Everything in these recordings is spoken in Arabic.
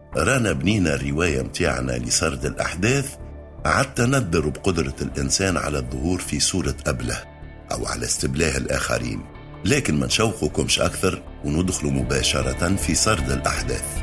رانا بنينا الرواية متاعنا لسرد الأحداث حتى ندر بقدرة الإنسان على الظهور في صورة أبله أو على استبلاه الآخرين، لكن ما نشوقكمش أكثر وندخل مباشرة في سرد الأحداث.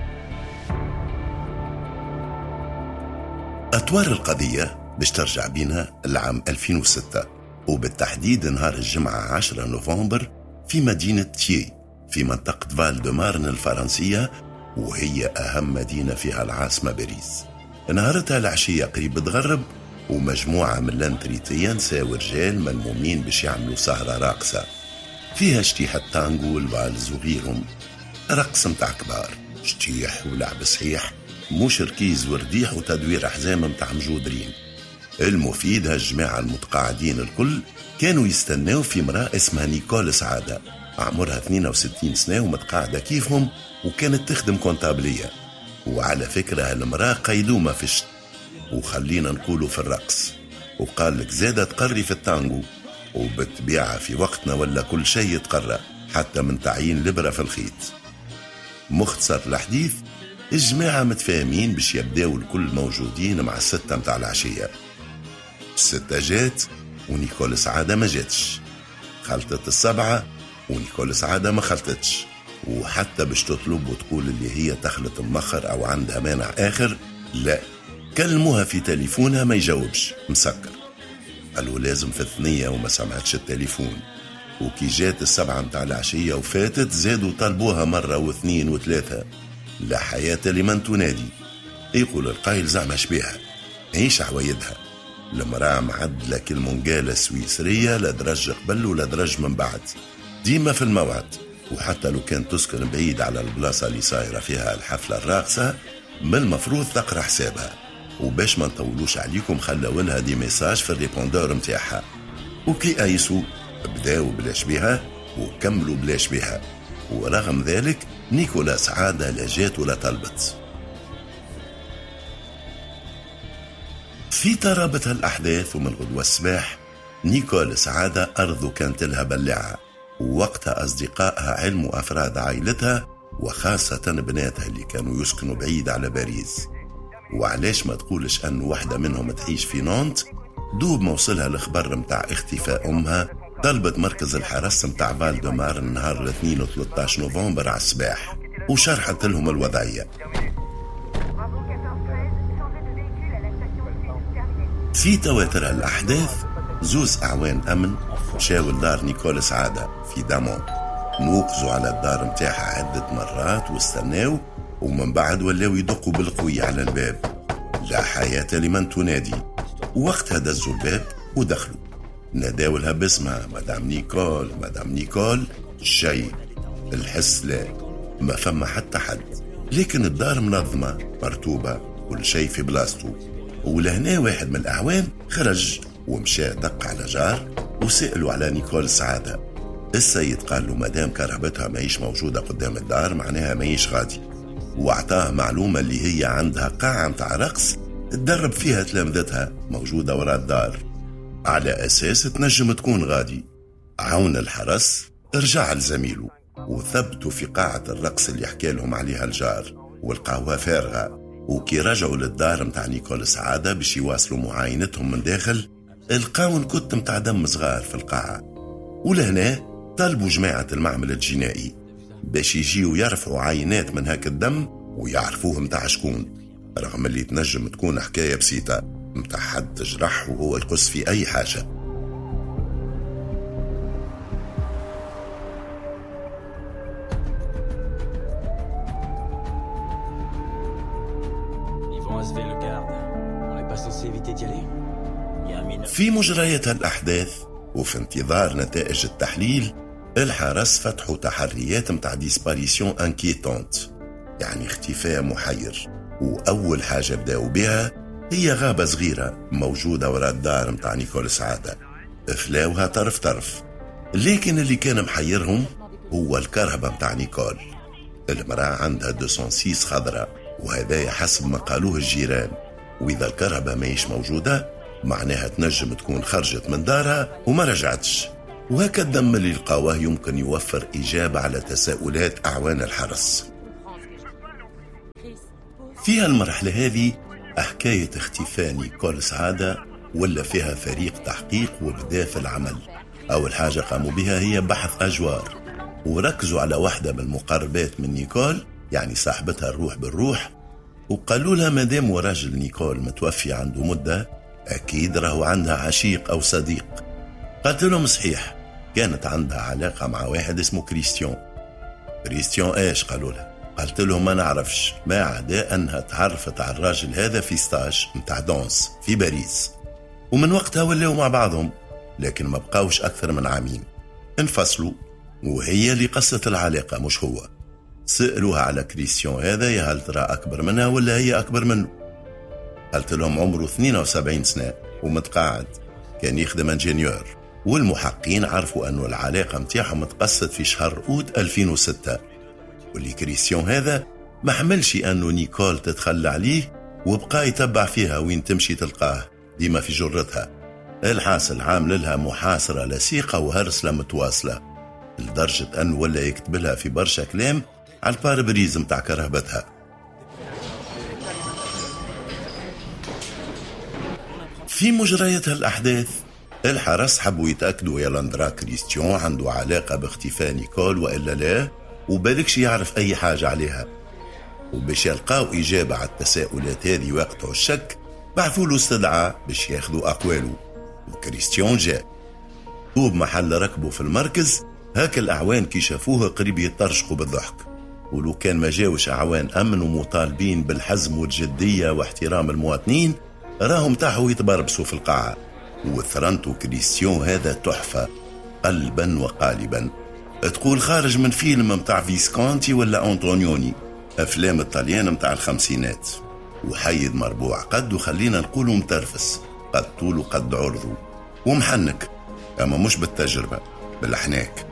أطوار القضية باش ترجع بينا العام 2006، وبالتحديد نهار الجمعة 10 نوفمبر في مدينة تيي في منطقة فال دو مارن الفرنسية، وهي أهم مدينة فيها العاصمة باريس. نهارتها العشية قريب تغرب، ومجموعة من الانتريتيان ساو رجال ملمومين باش يعملوا سهرة راقصة فيها شتيحة تانغو والفالز وغيرهم، رقص متاع كبار، شتيح ولعب صحيح، مش ركيز ورديح وتدوير أحزام متاع مجودرين. المفيد هالجماعة المتقاعدين الكل كانوا يستناو في امرأة اسمها نيكول سعادة، عمرها 62 سنة ومتقاعدة كيفهم، وكانت تخدم كونتابلية. وعلى فكرة هالمرأة قيدومة في الشت، وخلينا نقولوا في الرقص، وقال لك زادة تقري في التانغو، وبالطبيعة في وقتنا ولا كل شيء يتقرى حتى من تعيين لبرة في الخيط. مختصر الحديث، الجماعة متفاهمين باش يبداو الكل موجودين مع 6 متاع العشية. 6 جات ونيكول سعادة ما جاتش، خلطت 7 ونيكول سعادة ما خلطتش، وحتى باش تطلب وتقول اللي هي تخلط مخر أو عندها مانع آخر، لا، كلموها في تليفونها ما يجاوبش مسكر. قالوا لازم في 2 وما سمعتش التليفون، وكي جات 7 متاع العشية وفاتت زادوا طلبوها مرة و2 و3. لا حياة لمن تنادي، يقول القائل زعما شبيها عيش عوايدها. المرأة معدلة كالمنجالة السويسرية، لا درج قبل ولا درج من بعد، ديما في الموعد، وحتى لو كان تسكن بعيد على البلاصة اللي صايرة فيها الحفلة الراقصة من المفروض تقرأ حسابها. وباش ما نطولوش عليكم خلوا لها دي ميساج في الريبوندور متاعها، وكي ايسو بداو بلاش بها وكملوا بلاش بها. ورغم ذلك نيكولا سعادة لا جات ولا طلبت. في ترابط الأحداث ومن غدوة الصباح نيكول سعادة أرضو كانت لها بلعة، ووقتها أصدقائها علموا أفراد عائلتها وخاصة بناتها اللي كانوا يسكنوا بعيد على باريس. وعلاش ما تقولش أن واحدة منهم تعيش في نونت، دوب ما وصلها الخبر متاع اختفاء أمها طلبت مركز الحرس متاع فال دو مار النهار الاثنين و 13 نوفمبر على الصباح، وشرحت لهم الوضعية. في تواتر الأحداث 2 أعوان أمن مشاو لدار نيكول سعادة في دامون، نوقزوا على الدار متاعها عدة مرات واستناو، ومن بعد ولاو يدقوا بالقوي على الباب. لا حياة لمن تنادي. وقتها دزوا الباب ودخلوا، ناداولها باسمها مدام نيكول مدام نيكول، شيء الحس لا، ما فما حتى حد، لكن الدار منظمة مرتوبة كل شيء في بلاصتو. ولهنا واحد من الأعوان خرج ومشى دق على جار وسألوا على نيكول سعادة. السيد قال له مدام كرهبتها ماهيش موجودة قدام الدار معناها ماهيش غادي، واعطاه معلومة اللي هي عندها قاعة متاع رقص تدرب فيها تلامذتها موجودة وراء الدار، على أساس تنجم تكون غادي. عون الحرس رجع لزميله وثبتوا في قاعة الرقص اللي حكى لهم عليها الجار، والقهوة فارغة. وكي رجعوا للدار متاع نيكول سعادة باش يواصلوا معاينتهم من داخل، القاون كت متاع دم صغار في القاعة. ولهنا طلبوا جماعة المعمل الجنائي باش يجيوا يرفعوا عينات من هاك الدم ويعرفوه متاع شكون، رغم اللي تنجم تكون حكاية بسيطة متاع حد تجرح وهو يقص في أي حاجة. في مجريات الأحداث وفي انتظار نتائج التحليل، الحرس فتحوا تحريات متاع ديسباريسيون انكيتونت، يعني اختفاء محير. وأول حاجة بداوا بها هي غابة صغيرة موجودة وراء الدار متاع نيكول سعادة، فلاوها طرف طرف، لكن اللي كان محيرهم هو الكرهبة متاع نيكول. المرأة عندها 206 خضراء، وهذا حسب ما قالوه الجيران، وإذا الكرهبة ماهيش موجودة معناها تنجم تكون خرجت من دارها وما رجعتش. وهكا الدم اللي لقاوه يمكن يوفر إجابة على تساؤلات أعوان الحرس. فيها المرحلة هذه حكاية اختفاء نيكول سعادة، ولا فيها فريق تحقيق وبدا في العمل. أول حاجة قاموا بها هي بحث أجوار، وركزوا على واحدة من المقربات من نيكول، يعني صاحبتها الروح بالروح، وقالوا لها مادام وراجل نيكول متوفي عنده مدة، أكيد راهو عندها عشيق أو صديق. قالت لهم صحيح، كانت عندها علاقة مع واحد اسمه كريستيان. إيش؟ قالوا لها. قالت لهم ما نعرفش، ما عدا أنها تعرفت على الراجل هذا في ستاج متاع دانس في باريس، ومن وقتها ولاو مع بعضهم، لكن ما بقاوش أكثر من عامين، انفصلوا، وهي اللي قصت العلاقة مش هو. سألوها على كريستيان هذا، يا هل ترى أكبر منها ولا هي أكبر منه؟ قالت لهم عمره 72 سنة ومتقاعد، كان يخدم انجينيور، والمحققين عرفوا أنه العلاقة متاعهم تقصت في شهر أوت 2006، واللي كريستيان هذا ما حملش أنه نيكول تتخلى عليه، وبقى يتبع فيها وين تمشي تلقاه ديما في جرتها. الحاصل عامل لها محاصرة لسيقة وهرسلة متواصلة، لدرجة أنه ولا يكتب لها في برشا كلام على الباربريز متاع كرهبتها. في مجريات هالأحداث الحرس حبوا يتأكدوا يا لاندرا كريستيان عنده علاقة باختفاء نيكول وإلا لا، وبالكش يعرف أي حاجة عليها. وباش يلقاو إجابة على التساؤلات هذه ويقطعوا الشك، بعثوا له استدعاء باش ياخذوا أقواله، وكريستيان جاء. طوب محل ركبه في المركز، هاك الأعوان كي شافوه قريب يترشقوا بالضحك، ولو كان ما جاوش أعوان أمن ومطالبين بالحزم والجدية واحترام المواطنين، راهم تاحوا يتبربسوا في القاعة. وثرنتو كريستيان هذا تحفة قلبا وقالبا، تقول خارج من فيلم متاع فيسكونتي ولا أنطونيوني، أفلام الطليان متاع الخمسينات، وحيد مربوع قد، وخلينا نقولوا مترفس، قد طول وقد عرضه، ومحنك، أما مش بالتجربة، بالحناك.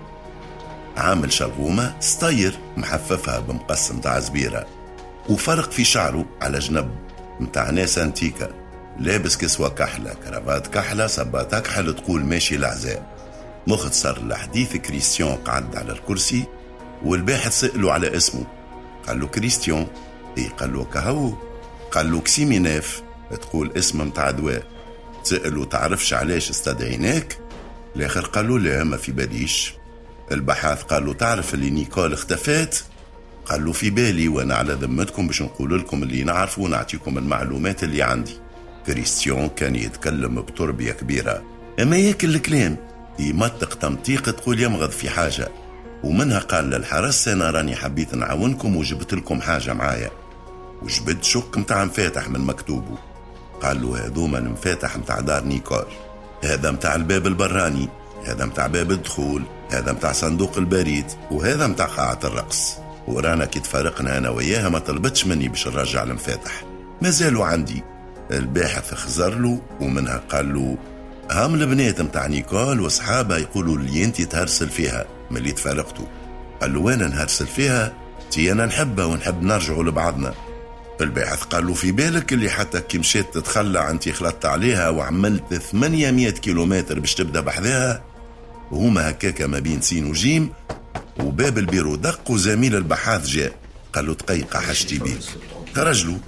عامل شلغومة ستاير محففها بمقص متاع زبيرة، وفرق في شعره على جنب متاع ناس انتيكا، لابس كسوة كحلة، كرافات كحلة، صباط كحل، تقول ماشي العزاء. مختصر الحديث، كريستيان قعد على الكرسي، والباحث سأله على اسمه، قال له كريستيان. قال له كهو. قال له كسيميناف، تقول اسم متاع دواء. سأله تعرفش علاش استدعيناك؟ الاخر قال له لا ما في باليش. البحث قال له تعرف اللي نيكول اختفات؟ قال له في بالي، وانا على ذمتكم باش نقول لكم اللي نعرفه ونعطيكم المعلومات اللي عندي. كريستيان كان يتكلم بتربية كبيرة، اما ياكل الكلام يمطق تمطيق تقول يمغض في حاجة. ومنها قال للحرس انا راني حبيت نعاونكم وجبت لكم حاجة معايا، وجبت شق متاع مفاتح من مكتوبه. قال له هذوما المفاتح متاع دار نيكول، هذا متاع الباب البراني، هذا متاع باب الدخول، هذا متاع صندوق البريد، وهذا متاع قاعة الرقص. ورانا كي تفارقنا انا وياها ما طلبتش مني باش نرجع المفاتح، ما زالوا عندي. الباحث خزر له، ومنها قال له هم البنات متاع نيكول واصحابها يقولوا اللي انت تهرسل فيها من اللي تفارقتوا. قال له وانا نهرسل فيها؟ تي انا نحبها ونحب نرجعوا لبعضنا. الباحث قال له في بالك اللي حتى كي مشيت تتخلى انت خلطت عليها وعملت 800 كيلومتر باش تبدا بحذاها؟ وهما هكاكا ما بين سين وجيم، وباب البيرو دق وزميل البحاث جاء. قال له دقيقة حشتي بيه. خرج له.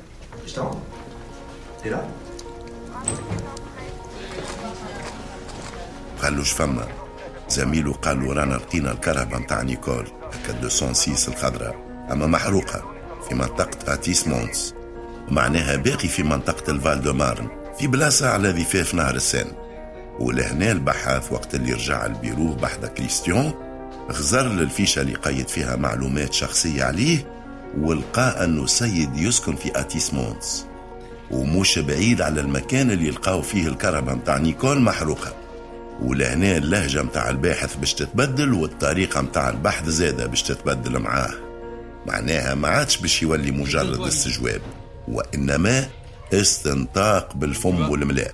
قال له شفما؟ زميله قال له رانا لقينا الكرهبة متاع نيكول هكا 206 الخضراء، اما محروقة في منطقة اتيس مونس، معناها باقي في منطقة الفال دو مارن، في بلاصة على ضفاف نهر السين. ولهنا البحث وقت اللي رجع البيروه بحث كريستيان غزر للفيشة اللي قيد فيها معلومات شخصية عليه، ولقى أنه سيد يسكن في أتيس مونس، ومش بعيد على المكان اللي لقاو فيه الكرهبة متاع نيكول محروقة. ولهنا اللهجة متاع الباحث باش تتبدل، والطريقة متاع البحث زادة باش تتبدل معاه، معناها ما عادش باش يولي مجرد استجواب، وإنما استنطاق بالفم والملاء.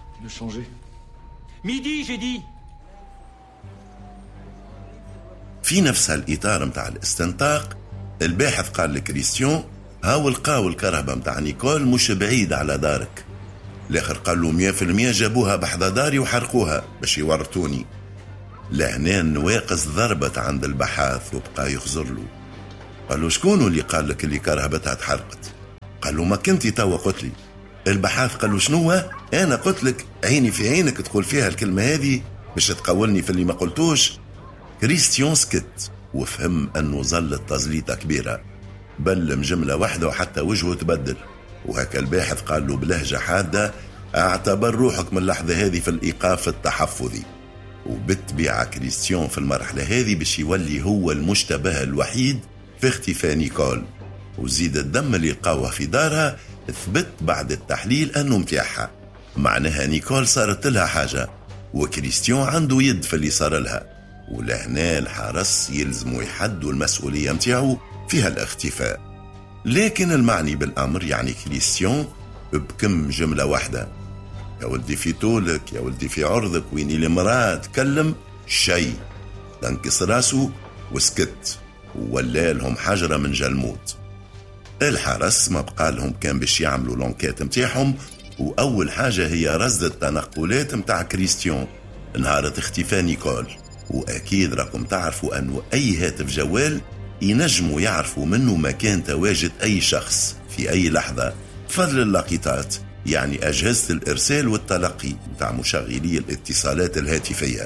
في نفس الإطار متاع الاستنطاق، الباحث قال لكريستيان هاو لقاو الكرهبة متاع نيكول مش بعيد على دارك. الاخر قال له 100% جابوها بحذا داري وحرقوها باش يورطوني. لهنا النواقص ضربت عند البحاث وبقى يخزر له. قال له شكون اللي قال لك اللي كرهبتها تحرقت؟ قال له ما كنتي توا قلت لي البحاث؟ قال له شنو؟ أنا قلت لك عيني في عينك تقول فيها الكلمة هذه باش تقولني في اللي ما قلتوش. كريستيان سكت وفهم أنه ظلت تزليطة كبيرة، بلم جملة واحدة وحتى وجهه تبدل. وهكا الباحث قال له بلهجة حادة اعتبر روحك من اللحظة هذه في الإيقاف التحفظي. وبالطبيعة كريستيان في المرحلة هذه باش يولي هو المشتبه الوحيد في اختفاء نيكول. وزيد الدم اللي لقاوه في دارها ثبت بعد التحليل أنه متاعها، معناها نيكول صارت لها حاجة وكريستيان عنده يد في اللي صار لها. ولهنا الحرس يلزموا يحدوا المسؤولية متاعه فيها الاختفاء. لكن المعني بالأمر يعني كريستيان بكم جملة واحدة: يا ولدي في طولك، يا ولدي في عرضك، ويني المرأة تكلم شيء. تنكس راسه وسكت وولا لهم حجرة من جلموت. الحرس ما بقى لهم كان باش يعملوا لونكات متاعهم، وأول حاجة هي رصد التنقلات متاع كريستيان نهار اختفاء نيكول. وأكيد راكم تعرفوا أنه أي هاتف جوال ينجموا يعرفوا منه مكان تواجد أي شخص في أي لحظة بفضل اللاقطات، يعني أجهزة الإرسال والتلقي متاع مشغلي الاتصالات الهاتفية.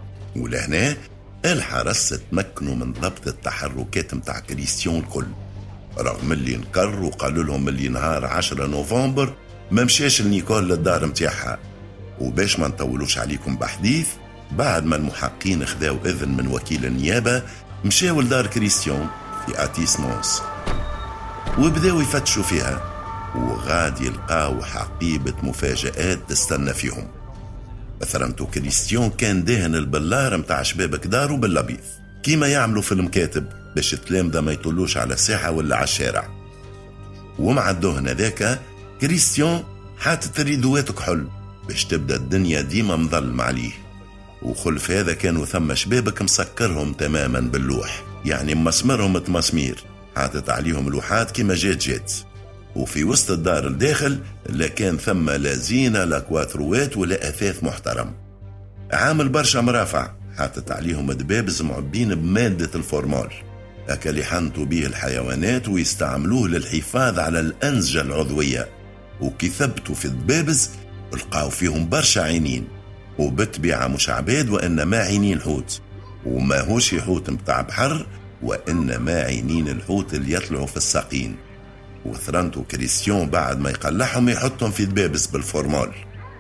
ولهنا الحرس تمكنوا من ضبط التحركات متاع كريستيان الكل، رغم اللي نكر وقالوا لهم اللي نهار 10 نوفمبر ما مشاش لنيكول للدار متاعها. وباش ما نطولوش عليكم بحديث، بعد ما المحققين خذاو إذن من وكيل النيابة مشاو لدار كريستيان في أتيس مونس وبداو يفتشوا فيها، وغادي يلقاو حقيبة مفاجآت تستنى فيهم. مثلا كريستيان كان دهن البلار متاع شبابك دارو باللبيث كيما يعملوا في المكاتب باش التلامذة ما يطلوش على الساحة ولا على الشارع. ومع الدهن ذاك كريستيان حاطط ريدوات كحل باش تبدا الدنيا ديما مظلم عليه. وخلف هذا كانوا ثم شبابك مسكرهم تماما باللوح، يعني مسمرهم تمسمير، حاطط عليهم لوحات كيما جات. وفي وسط الدار الداخل لا كان ثم لا زينة لا كواتروات ولا أثاث محترم. عامل برشا مرافع حاطط عليهم دبابز معبين بمادة الفورمال، هكا اللي حنطوا به الحيوانات ويستعملوه للحفاظ على الأنسجة العضوية. وكي ثبتوا في الدبابز لقاو فيهم برشا عينين، وبالطبيعة مش عباد وإنما عينين حوت، وما هوش حوت متاع بحر وإنما عينين الحوت اللي يطلعوا في الساقين. وثرنتو كريستيان بعد ما يقلعهم يحطهم في دبابس بالفورمال.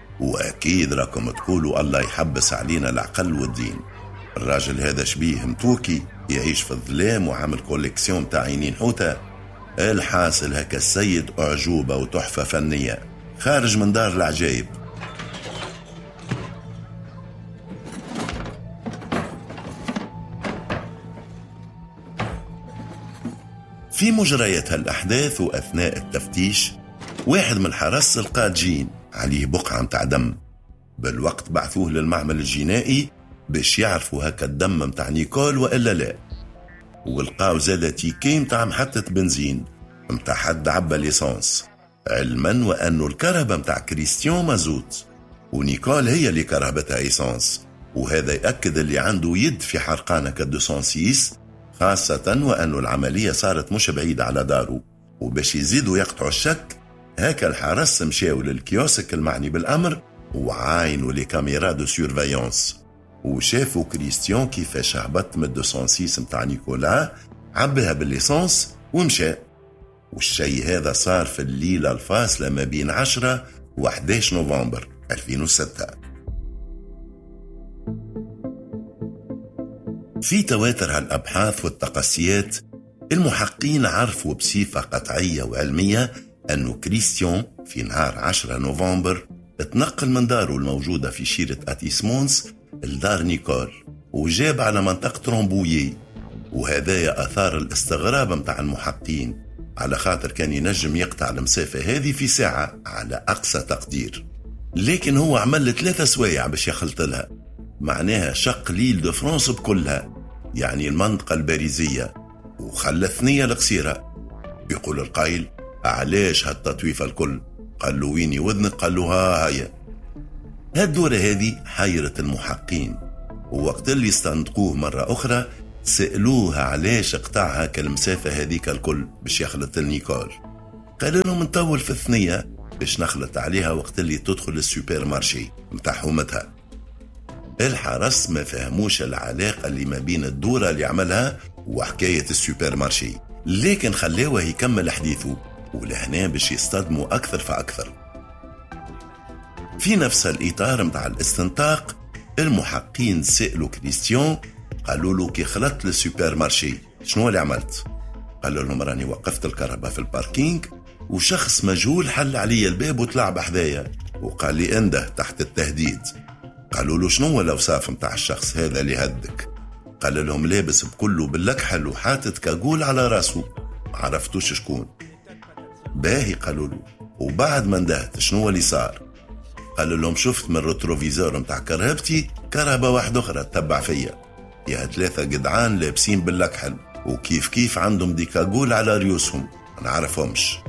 وأكيد راكم تقولوا الله يحبس علينا العقل والدين، الراجل هذا شبيه متوكي يعيش في الظلام وعمل كوليكسيون متاع عينين حوتة. الحاصل هكا السيد أعجوبة وتحفة فنية خارج من دار العجائب. في مجريات هالأحداث وأثناء التفتيش واحد من الحرس لقى جين عليه بقعة متاع دم. بالوقت بعثوه للمعمل الجنائي باش يعرفوا هكا الدم متاع نيكول وإلا لا. ولقاو زادة تيكي متاع محطة بنزين متاع حد عبا ليسانس، علما وأنه الكهرباء متاع كريستيان مازوت ونيكول هي اللي كرهبتها إيسانس. وهذا يأكد اللي عنده يد في حرقانة ك206، خاصة وأنه العملية صارت مش بعيدة على داره. وباش يزيدوا يقطعوا الشك هكا الحرس مشاو للكيوسك المعني بالأمر وعاينوا لي كاميرا دو سيرفايونس، وشافوا كريستيان كيفاش هبط من 206 متاع نيكولا، عبها بالليسانس ومشى. والشيء هذا صار في الليلة الفاصلة ما بين 10 و 11 نوفمبر 2006. في تواتر هالأبحاث والتقصيات المحققين عرفوا بصفة قطعية وعلمية أنه كريستيان في نهار 10 نوفمبر اتنقل من داره الموجودة في شيرة أتيسمونس لدار نيكول وجاب على منطقة ترومبويي. وهذا أثار الاستغراب متاع المحققين على خاطر كان ينجم يقطع المسافة هذه في ساعة على أقصى تقدير، لكن هو عمل 3 سوايع باش يخلط لها، معناها شق ليل دو فرانس بكلها، يعني المنطقة الباريزية، وخلى 2 القصيرة. يقول القائل علاش هالتطويفة الكل؟ قال له ويني وذنك؟ قال له هاي. هالدورة هذه حيرت المحققين، ووقت اللي استنطقوه مرة أخرى سألوها علاش اقطعها كالمسافة هذيك الكل باش يخلط النيكول. قال لهم نطول في الثنية باش نخلط عليها وقت اللي تدخل السوبر مارشي متاع حومتها. الحرس ما فهموش العلاقة اللي ما بين الدورة اللي عملها وحكاية السوبر مارشي، لكن خلوه يكمل حديثه ولهنا باش يصطدموا أكثر فأكثر. في نفس الإطار متاع الاستنطاق المحققين سألوا كريستيان، قالوا له كي خلطت للسوبر مارشي شنو اللي عملت؟ قال لهم راني وقفت الكهرباء في الباركينج وشخص مجهول حل علي الباب وطلع بحذايا وقال لي انده تحت التهديد. قالوا له شنو الأوصاف متاع الشخص هذا اللي هدك؟ قال لهم لابس بكله باللكحل وحاطط كاقول على راسه، عرفتوش شكون. باهي قالوا له وبعد ما اندهت شنو اللي صار؟ قال لهم شفت من الريتروفيزور متاع كرهبتي كرهبة واحدة أخرى تتبع فيا، يا 3 جدعان لابسين باللكحل وكيف كيف عندهم ديكاقول على ريوسهم ما نعرفهمش.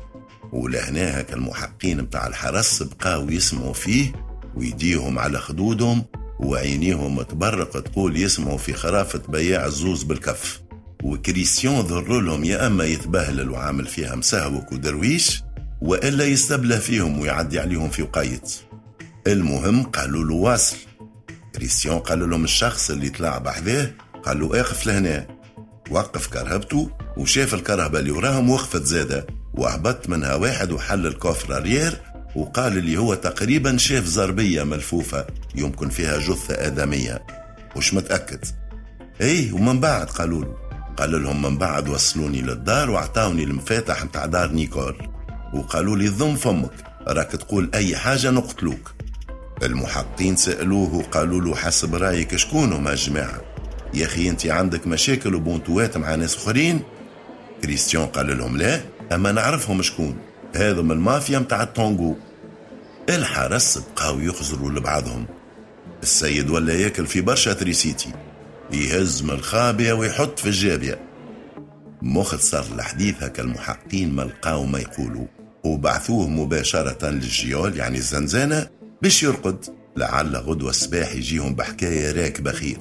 ولهنا هكا المحققين متاع الحرس بقاو يسمعوا فيه ويديهم على خدودهم وعينيهم تبرق تقول يسمعوا في خرافة بياع الزوز بالكف. وكريستيان ذر لهم يا أما يتبهلل وعامل فيها مسهوك ودرويش وإلا يستبله فيهم ويعدي عليهم في وقايت. المهم قالوا له واصل. كريستيان قال لهم الشخص اللي طلع بحذاه قال له اقف لهنا، وقف كرهبته وشاف الكرهبة اللي وراهم وقفت زادة وهبط منها واحد وحل الكوفر اريير وقال اللي هو تقريبا شاف زربية ملفوفة يمكن فيها جثة آدمية وش متأكد. ايه ومن بعد قالوا له، قال لهم من بعد وصلوني للدار وعطاوني المفاتح متاع دار نيكول وقالوا لي ضم فمك راك تقول اي حاجة نقتلوك. المحققين سألوه وقالوا له حسب رأيك شكونهم هالجماعة؟ يا أخي أنت عندك مشاكل وبونتوات مع ناس أخرين؟ كريستيان قال لهم لا، أما نعرفهم شكون، هذا من المافيا متاع التونغو. الحرس بقاو يخزروا لبعضهم. السيد ولا ياكل في برشا تريسيتي، يهز من الخابية ويحط في الجابية. مختصر الحديث هكا المحققين ما لقاو ما يقولوا وبعثوه مباشرة للجيول يعني الزنزانة باش يرقد لعل غدوة الصباح يجيهم بحكاية راكبة خير.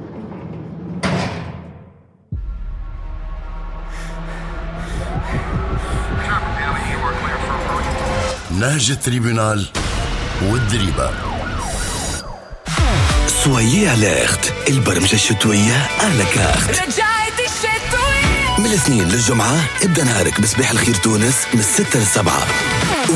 نهج التريبونال والدريبة. سويي أليرت، البرمجة الشتوية على كارت. رجعت الشتوية من الاثنين للجمعة ابدأ نهارك بصباح الخير تونس من 6 ل7.